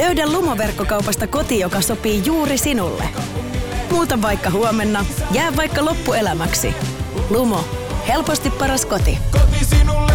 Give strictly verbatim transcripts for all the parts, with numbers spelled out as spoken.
Löydä Lumo-verkkokaupasta koti, joka sopii juuri sinulle. Muuta vaikka huomenna, jää vaikka loppuelämäksi. Lumo. Helposti paras koti. Koti sinulle.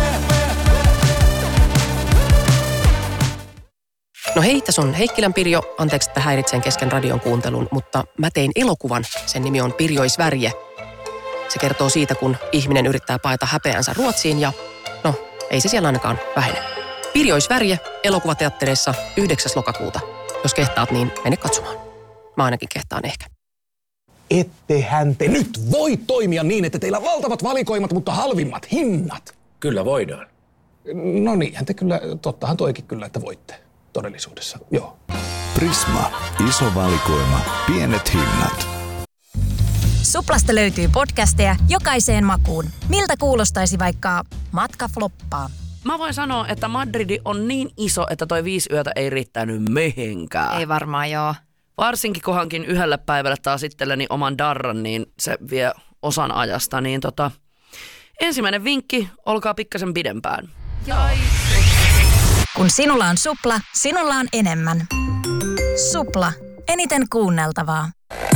No hei, tässä on Heikkilän Pirjo. Anteeksi, että häiritsen kesken radion kuuntelun, mutta mä tein elokuvan. Sen nimi on Pirjoisvärje. Se kertoo siitä, kun ihminen yrittää paeta häpeänsä Ruotsiin ja no, ei se siellä ainakaan vähene. Pirjoisvärje elokuvateattereissa yhdeksäs lokakuuta. Jos kehtaat, niin mene katsomaan. Mä ainakin kehtaan ehkä. Ettehän te nyt voi toimia niin, että teillä on valtavat valikoimat, mutta halvimmat hinnat. Kyllä voidaan. No niinhän te kyllä, tottahan toikin kyllä, että voitte todellisuudessa, joo. Prisma. Iso valikoima. Pienet hinnat. Suplasta löytyy podcasteja jokaiseen makuun. Miltä kuulostaisi vaikka matka floppaa? Mä voin sanoa, että Madridi on niin iso, että toi viisi yötä ei riittänyt mehenkään. Ei varmaan, joo. Varsinkin kun hankin yhdelle päivälle taas itselleni oman darran, niin se vie osan ajasta. Niin tota, ensimmäinen vinkki, olkaa pikkasen pidempään. Joo. Kun sinulla on Supla, sinulla on enemmän. Supla. Eniten kuunneltavaa.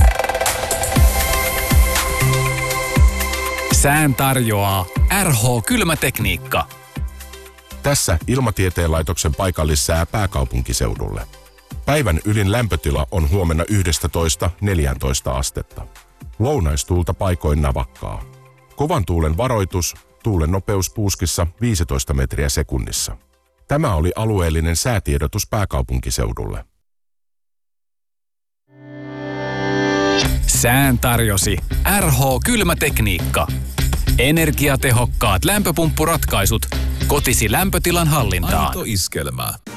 Sään tarjoaa R H-kylmätekniikka. Tässä Ilmatieteen laitoksen paikallissää pääkaupunkiseudulle. Päivän ylin lämpötila on huomenna yksitoista neljätoista astetta. Lounaistuulta paikoin navakkaa. Kovan tuulen varoitus, tuulen nopeus puuskissa viisitoista metriä sekunnissa. Tämä oli alueellinen säätiedotus pääkaupunkiseudulle. Sään tarjosi R H-kylmätekniikka. Energiatehokkaat lämpöpumppuratkaisut kotisi lämpötilan hallintaan. Aito iskelmä.